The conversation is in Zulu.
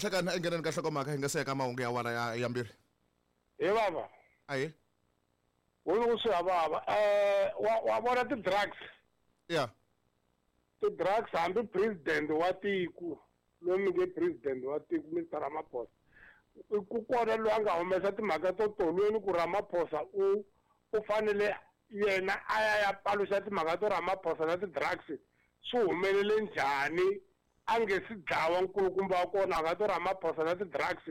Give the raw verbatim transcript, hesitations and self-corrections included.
Nhlekani engeneni kahle komaka ngeseka mahungu ya wena ya yambiri. He baba. Ayi. Wona usho baba eh wa bona ti drugs. Yeah. Ti drugs hambi president wa tiko lomi nge president wa tiko Mister Ramaphosa. Ku kona lo anga humesa timhaka to tolweni ku Ramaphosa u u fanele yena aya ya paluxa timhaka to Ramaphosa na ti drugs swi humelele njhani ange si dlawa nkulukumba wa kona ka to Ramaphosa na ti drugs